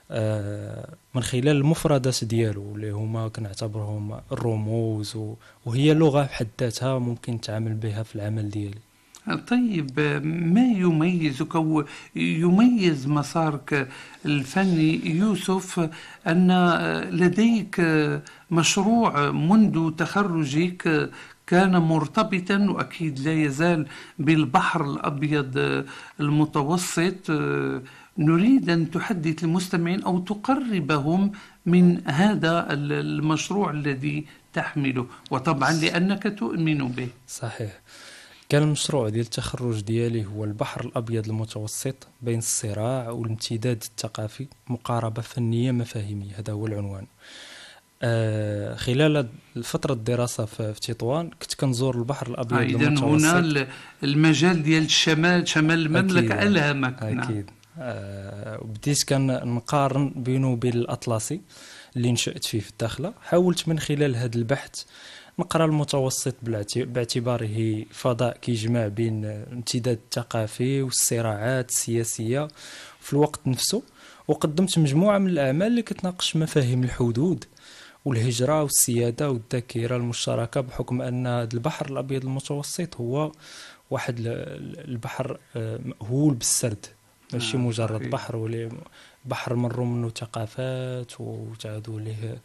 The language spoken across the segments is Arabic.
من خلال المفردات ديالو اللي هما كنعتبرهم الرموز، وهي لغة بحد ذاتها ممكن نتعامل بها في العمل ديالي. طيب، ما يميزك أو يميز مسارك الفني يوسف أن لديك مشروع منذ تخرجك كان مرتبطا وأكيد لا يزال بالبحر الأبيض المتوسط. نريد أن تحدث المستمعين أو تقربهم من هذا المشروع الذي تحمله، وطبعا لأنك تؤمن به. صحيح. كان المشروع ديال التخرج ديالي هو البحر الأبيض المتوسط بين الصراع والامتداد الثقافي، مقاربة فنية مفاهيمية، هذا هو العنوان. خلال فترة الدراسة في تطوان كنت كنزور البحر الأبيض إذن المتوسط. هنا المجال ديال الشمال، شمال المملكة، أكيد. ألهمك. أكيد. وبديت كان نقارن بينه وبين الأطلسي اللي نشأت فيه في الداخلة. حاولت من خلال هذا البحث نقرأ المتوسط باعتباره فضاء كيجمع بين الامتداد الثقافي والصراعات السياسية في الوقت نفسه، وقدمت مجموعة من الأعمال اللي كتناقش مفاهيم الحدود والهجرة والسيادة والذاكرة المشتركة، بحكم أن البحر الأبيض المتوسط هو واحد البحر مأهول بالسرد، ماشي مجرد صحيح. بحر، ولي بحر مروا منه ثقافات وتعادوا له.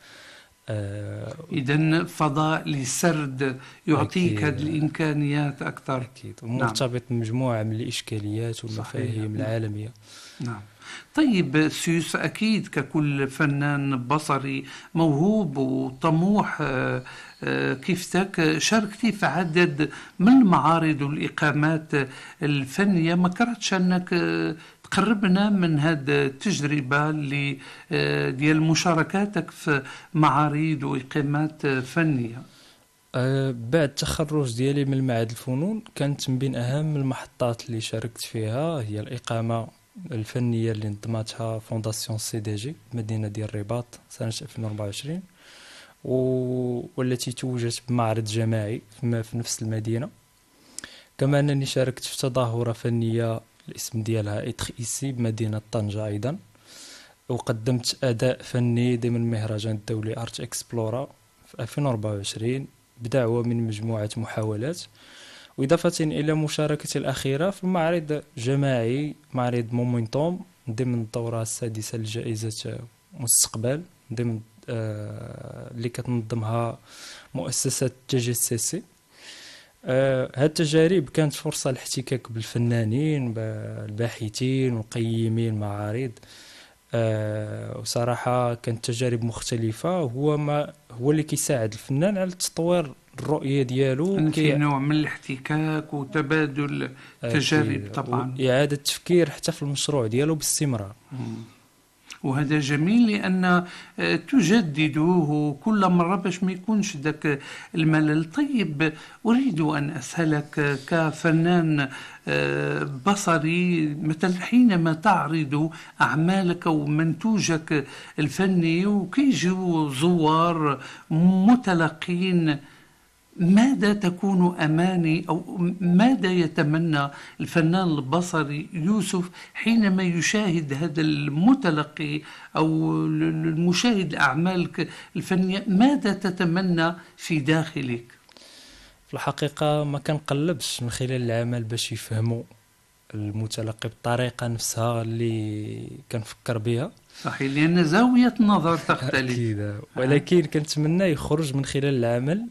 إذن فضاء للسرد يعطيك أكيد. هذه الإمكانيات أكثر. أكيد. نعم. ومرتبط بمجموعة من الإشكاليات والمفاهيم العالمية. نعم. طيب سيوس، أكيد ككل فنان بصري موهوب وطموح كيفتك، شاركتي في عدد من المعارض والإقامات الفنية. ما كرهتش أنك تقربنا من هذه التجربة اللي ديال مشاركاتك في معارض وإقامات فنية؟ بعد التخرج ديالي من معهد الفنون كانت من بين أهم المحطات اللي شاركت فيها هي الإقامة الفنية اللي نظمتها فونداسيون سي دي جي مدينة ديال الرباط سنة 2024، والتي توجت بمعرض جماعي في نفس المدينة. كما أنني شاركت في تظاهرة فنية الاسم ديالها إتخ إيسي بمدينة طنجة أيضا، وقدمت أداء فني ضمن المهرجان الدولي أرت إكسبلورا في 2024 بدعوة من مجموعة محاولات، وإضافة إلى مشاركتي الأخيرة في معرض جماعي، معرض مومنتوم ضمن الدورة السادسة لجائزة مستقبل ضمن اللي كتنظمها مؤسسة TGCC. هاد التجارب كانت فرصة لاحتكاك بالفنانين الباحثين والقيمين المعارض. وصراحة كانت تجارب مختلفة، هو اللي كيساعد الفنان على تطوير الرؤية ديالو، في نوع من الاحتكاك وتبادل تجارب طبعا، وإعادة تفكير حتى في المشروع ديالو باستمرار. وهذا جميل لأن تجددوه كل مرة باش ما يكونش ذاك الملل. طيب، أريد أن أسألك كفنان بصري، مثلا حينما تعرض أعمالك أو منتوجك الفني وكيجوا زوار متلقين، ماذا تكون أماني أو ماذا يتمنى الفنان البصري يوسف حينما يشاهد هذا المتلقي أو المشاهد أعمالك الفنية؟ ماذا تتمنى في داخلك؟ في الحقيقة ما كنقلبش من خلال العمل باش يفهموا المتلقي بالطريقة نفسها اللي كنفكر بها. صحيح، لأن زاوية النظر تختلف. أكيد. ولكن كنتمنى يخرج من خلال العمل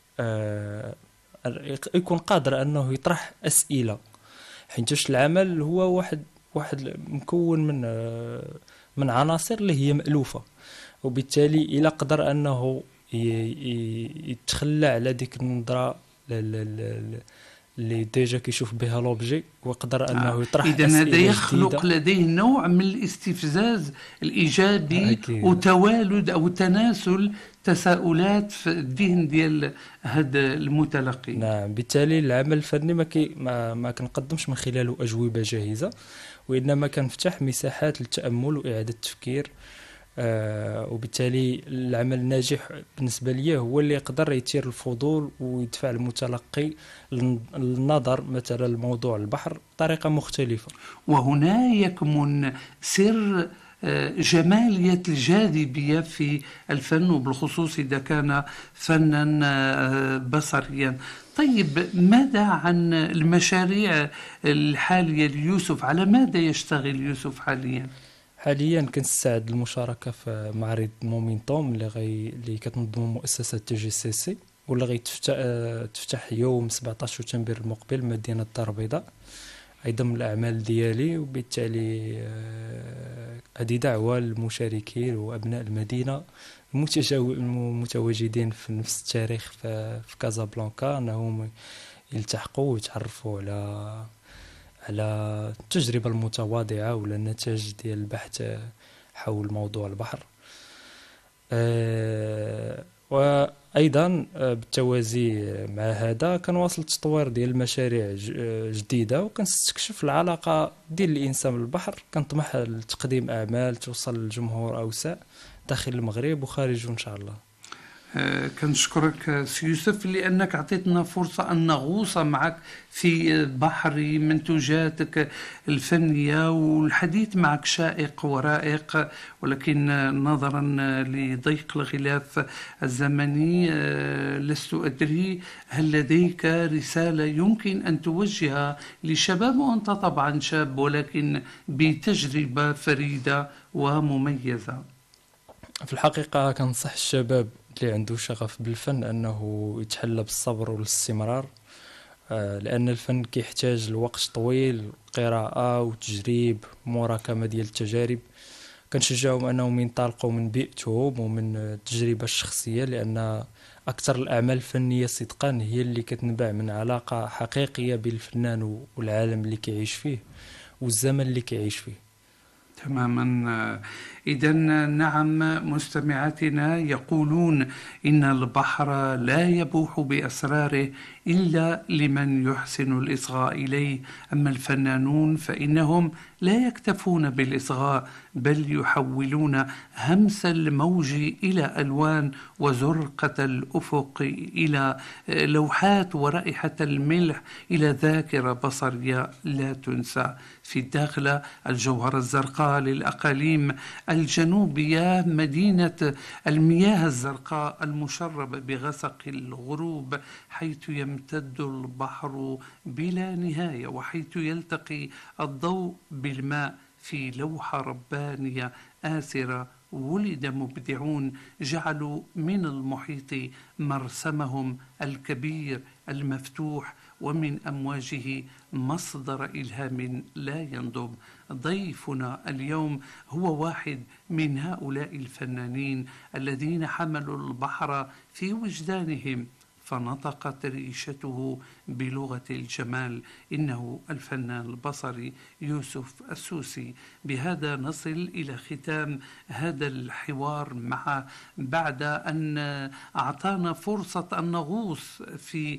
يكون قادر أنه يطرح أسئلة، حيث العمل هو واحد مكون من عناصر اللي هي مألوفة، وبالتالي إلى قدر أنه يتخلى على ديك النظرة اللي ديجا كيشوف بها لوبجي، وقدر أنه يطرح أسئلة إذن جديدة. هذا يخلق لديه نوع من الاستفزاز الإيجابي. أكيد. وتوالد أو تناسل تساؤلات في الذهن ديال هذا المتلقي. نعم، بالتالي العمل الفني ما كنقدمش من خلاله أجوبة جاهزة، وإنما كنفتح مساحات للتأمل وإعادة التفكير. وبالتالي العمل الناجح بالنسبة لي هو اللي يقدر يثير الفضول ويدفع المتلقي للنظر مثلا لموضوع البحر بطريقة مختلفة. وهنا يكمن سر جمالية الجاذبية في الفن، وبالخصوص إذا كان فنا بصريا. طيب، ماذا عن المشاريع الحالية ليوسف؟ على ماذا يشتغل يوسف حاليا؟ حاليا كنستعد للمشاركة في معرض مومنتوم اللي كتنظم مؤسسة تي جي سي سي، واللي غيتفتح يوم 17 شتنبر المقبل بمدينة الدار البيضاء. أيضا من الأعمال ديالي، وبالتالي هذه دعوة للمشاركين وأبناء المدينة المتواجدين في نفس التاريخ في كازابلانكا أنهم يلتحقوا ويتعرفوا على التجربة المتواضعة ولا النتائج ديال البحث حول موضوع البحر. وأيضا بالتوازي مع هذا كنواصل التطوير ديال المشاريع جديدة، وكنستكشف العلاقة ديال الإنسان بالبحر. كنطمح لتقديم أعمال توصل للجمهور أوسع داخل المغرب وخارجه إن شاء الله. كنشكرك سي يوسف لأنك أعطيتنا فرصة أن نغوص معك في بحر منتوجاتك الفنية، والحديث معك شائق ورائق، ولكن نظرا لضيق الغلاف الزمني لست أدري هل لديك رسالة يمكن أن توجهها لشباب، وأنت طبعا شاب ولكن بتجربة فريدة ومميزة؟ في الحقيقة كنصح الشباب اللي عنده شغف بالفن أنه يتحلى بالصبر والاستمرار، لأن الفن كيحتاج لوقت طويل، قراءة وتجريب ومراكمة ديال التجارب. كنشجعهم أنهم ينطلقوا من بيئتهم ومن التجربة الشخصية، لأن أكثر الأعمال الفنية صدقا هي اللي كتنبع من علاقة حقيقية بين الفنان والعالم اللي كيعيش فيه والزمن اللي كيعيش فيه. تماما. إذن نعم، مستمعاتنا يقولون إن البحر لا يبوح بأسراره إلا لمن يحسن الإصغاء إليه، أما الفنانون فإنهم لا يكتفون بالإصغاء، بل يحولون همس الموج إلى ألوان، وزرقة الأفق إلى لوحات، ورائحة الملح إلى ذاكرة بصرية لا تنسى. في الداخل الجوهرة الزرقاء للأقاليم الجنوبية، مدينة المياه الزرقاء المشربة بغسق الغروب، حيث يمتد البحر بلا نهاية، وحيث يلتقي الضوء بالماء في لوحة ربانية آسرة. ولد مبدعون جعلوا من المحيط مرسمهم الكبير المفتوح، ومن أمواجه مصدر إلهام لا ينضب. ضيفنا اليوم هو واحد من هؤلاء الفنانين الذين حملوا البحر في وجدانهم، فنطقت ريشته بلغة الجمال. إنه الفنان البصري يوسف السوسي. بهذا نصل إلى ختام هذا الحوار معه، بعد أن أعطانا فرصة أن نغوص في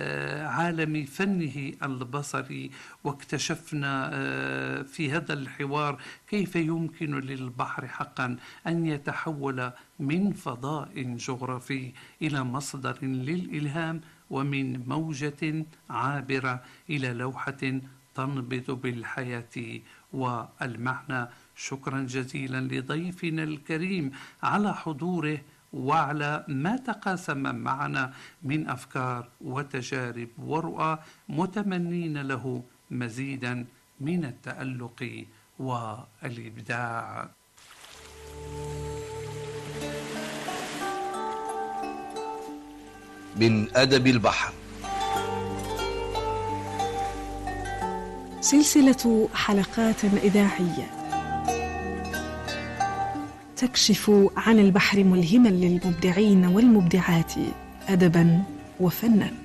عالم فنه البصري، واكتشفنا في هذا الحوار كيف يمكن للبحر حقا أن يتحول من فضاء جغرافي إلى مصدر للإلهام، ومن موجة عابرة إلى لوحة تنبض بالحياة والمعنى. شكرا جزيلا لضيفنا الكريم على حضوره وعلى ما تقاسم معنا من أفكار وتجارب ورؤى، متمنين له مزيدا من التألق والإبداع. من أدب البحر، سلسلة حلقات إذاعية تكشف عن البحر ملهما للمبدعين والمبدعات أدبا وفنا.